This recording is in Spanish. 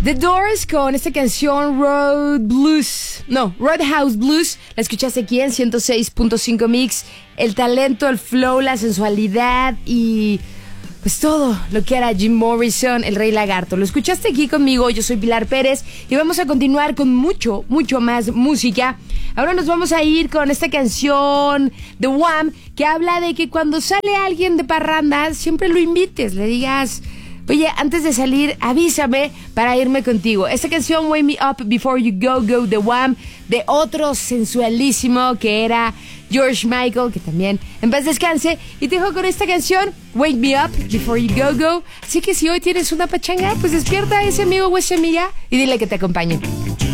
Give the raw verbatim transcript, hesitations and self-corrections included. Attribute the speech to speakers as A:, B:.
A: The Doors con esta canción Road Blues. No, Roadhouse Blues. La escuchaste aquí en ciento seis punto cinco Mix. El talento, el flow, la sensualidad y pues todo lo que era Jim Morrison, el Rey Lagarto. Lo escuchaste aquí conmigo, yo soy Pilar Pérez y vamos a continuar con mucho, mucho más música. Ahora nos vamos a ir con esta canción de Wham, que habla de que cuando sale alguien de parranda, siempre lo invites, le digas: oye, antes de salir, avísame para irme contigo. Esta canción, Wake Me Up Before You Go Go, de Wham, de otro sensualísimo que era George Michael, que también en paz descanse. Y te dejo con esta canción, Wake Me Up Before You Go Go. Así que si hoy tienes una pachanga, pues despierta a ese amigo o esa amiga y dile que te acompañe.